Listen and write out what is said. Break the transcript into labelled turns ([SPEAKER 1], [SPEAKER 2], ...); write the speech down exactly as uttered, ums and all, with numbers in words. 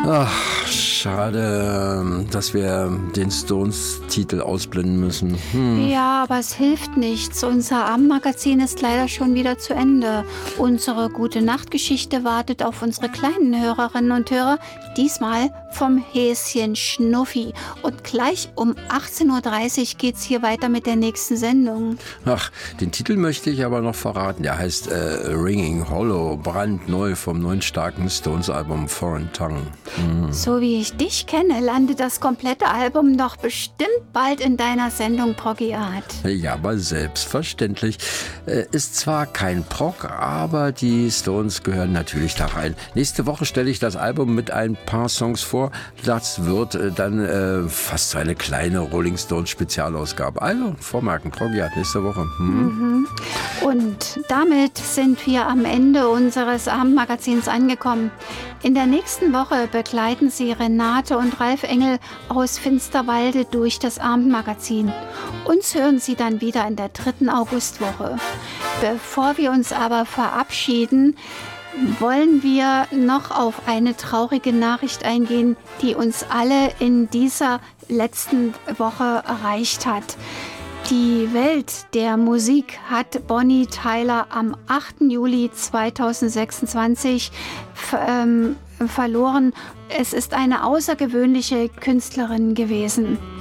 [SPEAKER 1] Ach, schade, dass wir den Stones-Titel ausblenden müssen. Hm.
[SPEAKER 2] Ja, aber es hilft nichts. Unser Abendmagazin ist leider schon wieder zu Ende. Unsere Gute-Nacht-Geschichte wartet auf unsere kleinen Hörerinnen und Hörer. Diesmal vom Häschen Schnuffi. Und gleich um achtzehn Uhr dreißig geht's hier weiter mit der nächsten Sendung.
[SPEAKER 1] Ach, den Titel möchte ich aber noch verraten. Der heißt äh, Ringing Hollow, brandneu vom neuen starken Stones-Album Foreign Tongue. Mhm.
[SPEAKER 2] So wie ich dich kenne, landet das komplette Album doch bestimmt bald in deiner Sendung Proggy Art.
[SPEAKER 1] Ja, aber selbstverständlich. Äh, ist zwar kein Prog, aber die Stones gehören natürlich da rein. Nächste Woche stelle ich das Album mit ein paar Songs vor. Das wird äh, dann äh, fast so eine kleine Rolling Stones Spezialausgabe. Also, vormerken, Proggy Art nächste Woche. Hm.
[SPEAKER 2] Mhm. Und damit sind wir am Ende unseres Abendmagazins angekommen. In der nächsten Woche begleiten Sie Renate und Ralf Engel aus Finsterwalde durch das Abendmagazin. Uns hören Sie dann wieder in der dritten Augustwoche. Bevor wir uns aber verabschieden, wollen wir noch auf eine traurige Nachricht eingehen, die uns alle in dieser letzten Woche erreicht hat. Die Welt der Musik hat Bonnie Tyler am achten Juli zweitausendsechsundzwanzig ähm, verloren. Es ist eine außergewöhnliche Künstlerin gewesen.